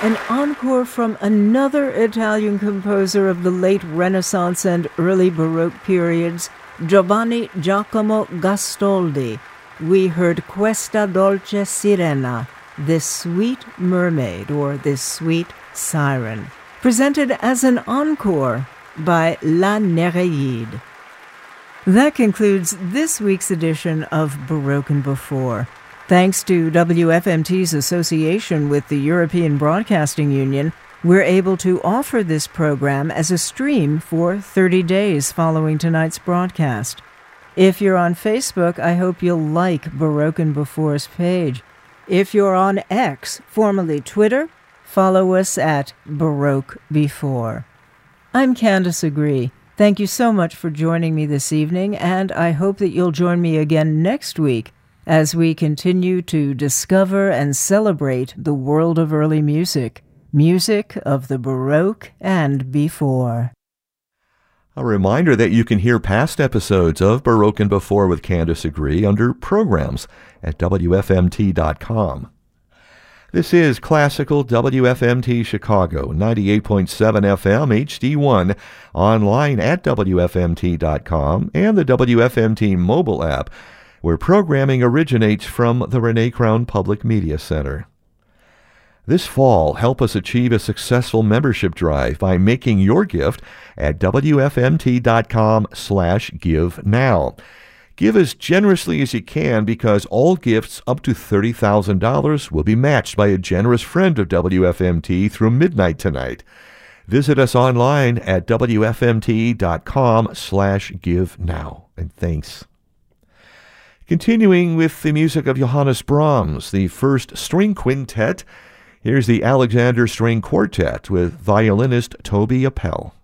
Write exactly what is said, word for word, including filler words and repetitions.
an encore from another Italian composer of the late Renaissance and early Baroque periods, Giovanni Giacomo Gastoldi. We heard Questa dolce sirena, this sweet mermaid, or this sweet siren, presented as an encore by La Nereide. That concludes this week's edition of Baroque and Before. Thanks to W F M T's association with the European Broadcasting Union, we're able to offer this program as a stream for thirty days following tonight's broadcast. If you're on Facebook, I hope you'll like Baroque and Before's page. If you're on X, formerly Twitter, follow us at Baroque Before. I'm Candace Agree. Thank you so much for joining me this evening, and I hope that you'll join me again next week as we continue to discover and celebrate the world of early music, music of the Baroque and before. A reminder that you can hear past episodes of Baroque and Before with Candace Agree under Programs at W F M T dot com. This is Classical W F M T Chicago, ninety-eight point seven F M H D one, online at W F M T dot com and the W F M T mobile app, where programming originates from the Renee Crown Public Media Center. This fall, help us achieve a successful membership drive by making your gift at W F M T dot com slash give now. Give as generously as you can, because all gifts up to thirty thousand dollars will be matched by a generous friend of W F M T through midnight tonight. Visit us online at W F M T dot com slash give now. And thanks. Continuing with the music of Johannes Brahms, the first string quintet, here's the Alexander String Quartet with violinist Toby Appel.